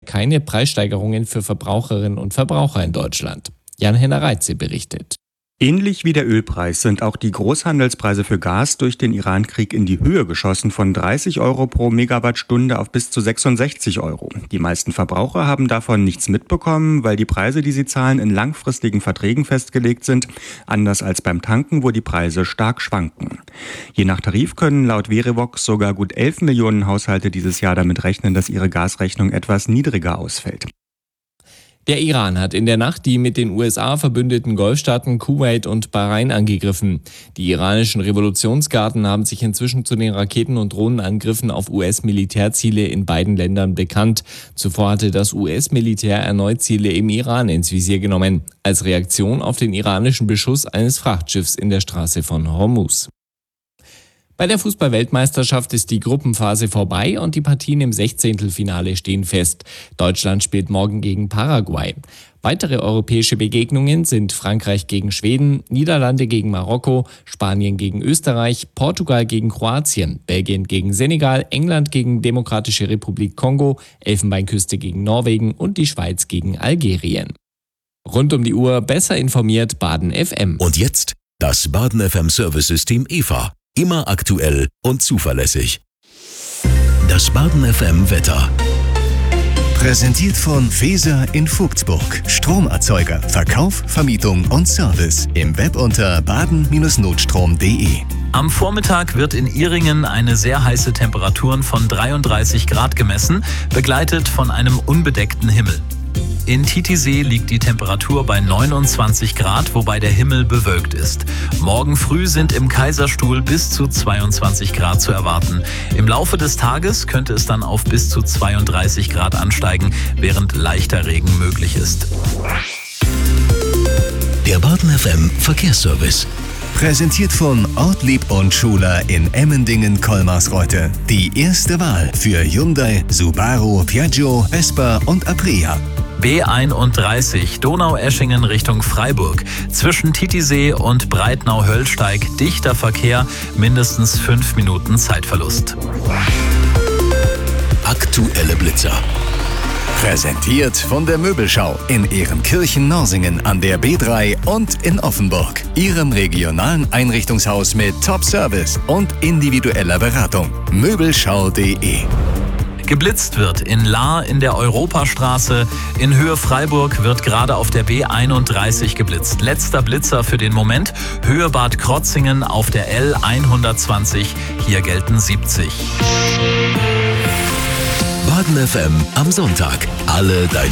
keine Preissteigerungen für Verbraucherinnen und Verbraucher in Deutschland. Jan-Henner Reitze berichtet. Ähnlich wie der Ölpreis sind auch die Großhandelspreise für Gas durch den Irankrieg in die Höhe geschossen, von 30 Euro pro Megawattstunde auf bis zu 66 Euro. Die meisten Verbraucher haben davon nichts mitbekommen, weil die Preise, die sie zahlen, in langfristigen Verträgen festgelegt sind, anders als beim Tanken, wo die Preise stark schwanken. Je nach Tarif können laut Verivox sogar gut 11 Millionen Haushalte dieses Jahr damit rechnen, dass ihre Gasrechnung etwas niedriger ausfällt. Der Iran hat in der Nacht die mit den USA verbündeten Golfstaaten Kuwait und Bahrain angegriffen. Die iranischen Revolutionsgarden haben sich inzwischen zu den Raketen- und Drohnenangriffen auf US-Militärziele in beiden Ländern bekannt. Zuvor hatte das US-Militär erneut Ziele im Iran ins Visier genommen, als Reaktion auf den iranischen Beschuss eines Frachtschiffs in der Straße von Hormuz. Bei der Fußball-Weltmeisterschaft ist die Gruppenphase vorbei und die Partien im 16. stehen fest. Deutschland spielt morgen gegen Paraguay. Weitere europäische Begegnungen sind Frankreich gegen Schweden, Niederlande gegen Marokko, Spanien gegen Österreich, Portugal gegen Kroatien, Belgien gegen Senegal, England gegen Demokratische Republik Kongo, Elfenbeinküste gegen Norwegen und die Schweiz gegen Algerien. Rund um die Uhr besser informiert Baden FM. Und jetzt das Baden FM Service-System EVA. Immer aktuell und zuverlässig. Das Baden FM Wetter. Präsentiert von Feser in Vogtsburg. Stromerzeuger, Verkauf, Vermietung und Service. Im Web unter baden-notstrom.de. Am Vormittag wird in Ihringen eine sehr heiße Temperatur von 33 Grad gemessen, begleitet von einem unbedeckten Himmel. In Titisee liegt die Temperatur bei 29 Grad, wobei der Himmel bewölkt ist. Morgen früh sind im Kaiserstuhl bis zu 22 Grad zu erwarten. Im Laufe des Tages könnte es dann auf bis zu 32 Grad ansteigen, während leichter Regen möglich ist. Der Baden FM Verkehrsservice. Präsentiert von Ortlieb und Schuler in Emmendingen-Kolmarsreuth. Die erste Wahl für Hyundai, Subaru, Piaggio, Vespa und Aprilia. B31 Donaueschingen Richtung Freiburg. Zwischen Titisee und Breitnau-Höllsteig dichter Verkehr, mindestens 5 Minuten Zeitverlust. Aktuelle Blitzer. Präsentiert von der Möbelschau in Ehrenkirchen-Norsingen an der B3 und in Offenburg. Ihrem regionalen Einrichtungshaus mit Top-Service und individueller Beratung. Möbelschau.de. Geblitzt wird in Lahr in der Europastraße. In Höhe Freiburg wird gerade auf der B31 geblitzt. Letzter Blitzer für den Moment. Höhe Bad Krotzingen auf der L120. Hier gelten 70. Baden FM am Sonntag. Alle deine